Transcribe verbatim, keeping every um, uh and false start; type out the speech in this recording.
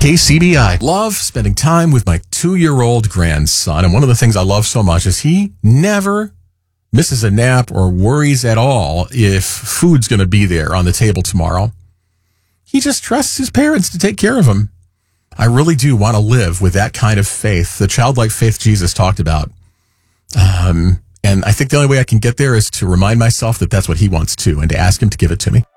K C B I. Love spending time with my two-year-old grandson. And one of the things I love so much is he never misses a nap or worries at all if food's going to be there on the table tomorrow. He just trusts his parents to take care of him. I really do want to live with that kind of faith, the childlike faith Jesus talked about. Um, and I think the only way I can get there is to remind myself that that's what he wants too, and to ask him to give it to me.